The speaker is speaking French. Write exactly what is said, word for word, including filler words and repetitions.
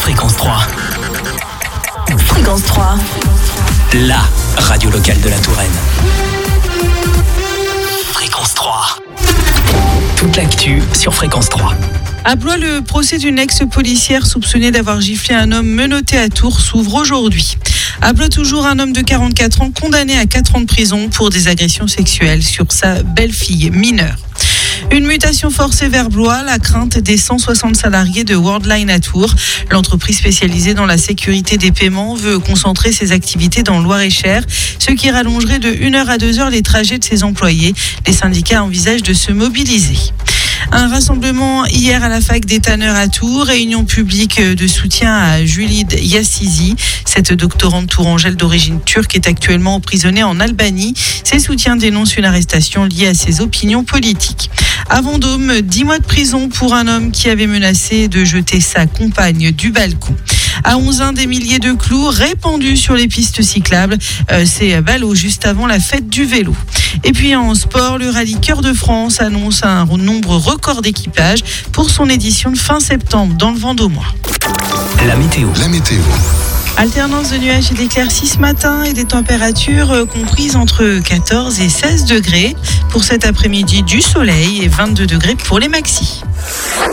Fréquence trois. Fréquence trois. La radio locale de la Touraine. Fréquence trois. Toute l'actu sur Fréquence trois. À Blois, le procès d'une ex-policière soupçonnée d'avoir giflé un homme menotté à Tours s'ouvre aujourd'hui. À Blois, toujours un homme de quarante-quatre ans condamné à quatre ans de prison pour des agressions sexuelles sur sa belle-fille mineure. Une mutation forcée vers Blois, la crainte des cent soixante salariés de Worldline à Tours. L'entreprise spécialisée dans la sécurité des paiements veut concentrer ses activités dans le Loir-et-Cher, ce qui rallongerait de une heure à deux heures les trajets de ses employés. Les syndicats envisagent de se mobiliser. Un rassemblement hier à la fac des Tanneurs à Tours, réunion publique de soutien à Julide Yassizi. Cette doctorante tourangelle d'origine turque est actuellement emprisonnée en Albanie. Ses soutiens dénoncent une arrestation liée à ses opinions politiques. À Vendôme, dix mois de prison pour un homme qui avait menacé de jeter sa compagne du balcon. À Onzain, des milliers de clous répandus sur les pistes cyclables. Euh, c'est ballot juste avant la fête du vélo. Et puis en sport, le rallye Cœur de France annonce un nombre record d'équipages pour son édition de fin septembre dans le Vendômois. La météo. La météo. Alternance de nuages et d'éclaircies ce matin et des températures comprises entre quatorze et seize degrés. Pour cet après-midi, du soleil et vingt-deux degrés pour les maxis.